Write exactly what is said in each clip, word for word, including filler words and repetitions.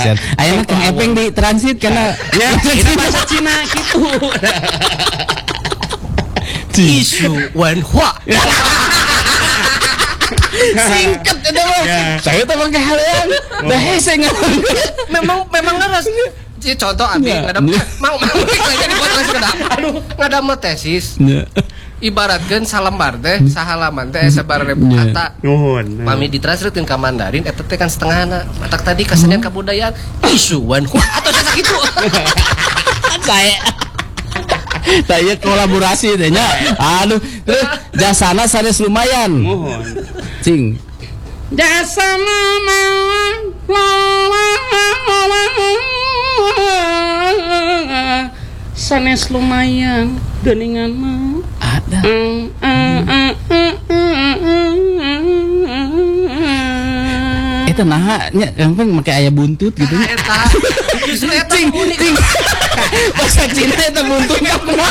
kan. Ayeuna Kang Epeng di transit karena ya itu bahasa Cina gitu. Isu wan hua. Singkat itu mah. Saya tuh pakai hal yang dah hese Memang memang harus contoh abi ngadam mau mau jadi buat ngasih kedap. Aduh, ngadam tesis. Ibaratkeun salembar teh sahalaman teh sabar ribu kata. Nuhun. Mami ditranslatekeun ka Mandarin eta teh kan setengahna. Matak tadi kesenian kebudayaan isu wan hua atau jasa kitu. Saya saya kolaborasi teh nya. Aduh, terus jasana sanes lumayan. Nuhun. Cing. Jasana sanes lumayan geuningan mah ada. Eta naha nya gampang make aya buntut gitu. Nah, eta justru eta unik. Bahasa Cina eta buntut apa?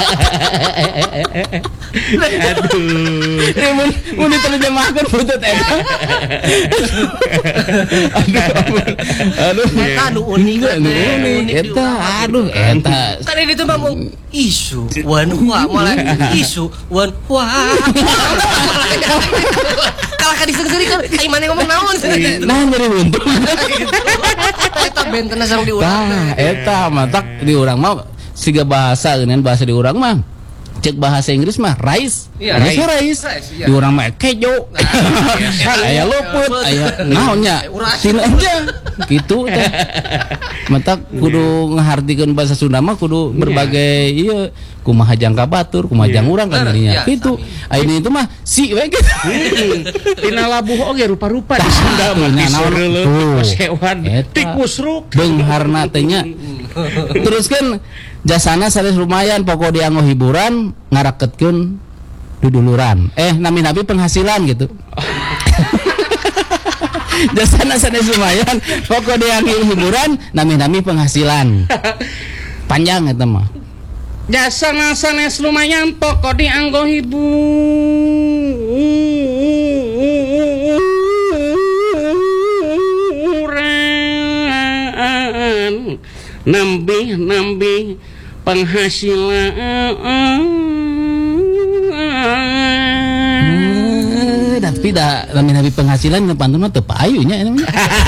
Aduh. Mun mun diterjemahkeun buntut eta. Aduh. Eta anu unik Unik eta aduh eta. Tadi itu mah isu wan hua malah isu wan hua. Kalau ka disegeri kan ai mane ngomong naon. Nah jadi buntut. Eta benten sareng di urang. Tah eta matak di urang mah siga bahasa geunan bahasa di urang mah cek bahasa Inggris mah rice. Iya, rice, rice. rice. Rice, iya. Di urang mah kejo. Aya luput, aya naonnya. Cina aja. Gitu teh. Matak kudu ngahartikeun bahasa Sunda mah kudu berbagai ieu kumaha jangka batur, kumaha jang urang kan dinya. Kitu. Ayeuna itu mah si we gitu. Tina labuh oge rupa-rupa di Sunda mah diseureuleuh hewan tikus ruk. Beungharna teh nya. Terus kan jasana sanes lumayan pokok dianggo hiburan ngaraketkeun duduluran. Eh nami-nami penghasilan gitu. Jasana sanes lumayan pokok dianggo hiburan nami-nami penghasilan. Panjang eta mah. Jasana sanes lumayan pokok dianggo hiburan. Nambih-nambih penghasilan. Eh, tapi dah nami-nami penghasilan pantun mah teu payu nya eta mah.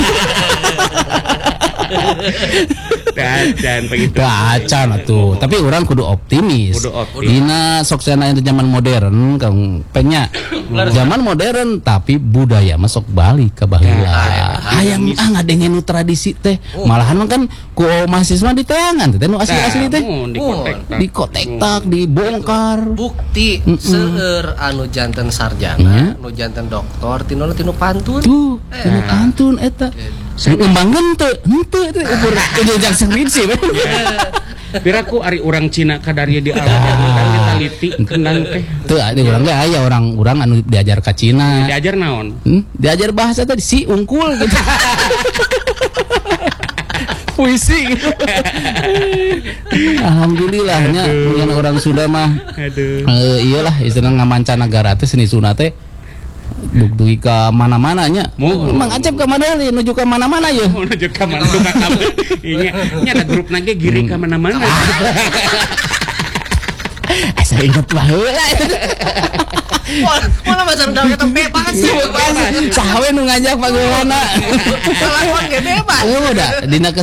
Dan begitu. Acan atuh. Tapi orang kudu optimis. Kudu optimis. Dina sok cenah zaman modern Kang Pengnya. Zaman modern tapi budaya masuk balik ke baheula. Hayang ah ngadengen nu tradisi teh. Malahan mah kan ku mahasiswa diteangan teh nu asli-asli teh. Dikotek-tak, dibongkar. Bukti seueur anu janten sarjana, nu janten doktor, tinu tinu pantun. Tuh, tinu pantun eta. Sing embangeun teu, henteu teh ukur jenjang skripsi. Piraku ari urang Cina kadari di alam dan ditaliti kenang teh. Teu adi urang ge aya orang urang anu diajar ka Cina. Diajar naon? Hmm? Diajar bahasa tadi si ungkul gitu. Puisi gitu. Alhamdulillahnya punya orang Sunda mah. Aduh. Eh, iyalah istilahnya ngamanca negara teh seni Sunda teh duk-dugi ka mana-mana nya. Mang acep ka mana deui nuju ka mana-mana ye. Nuju ka mana duka ka. Nya nya ada grup nage giri ka mana-mana. Asa inget baheula. Wah, mana macam dah kita bebas sih. Saha we nu ngajak pangulana. Salah ge bebas. Udah dina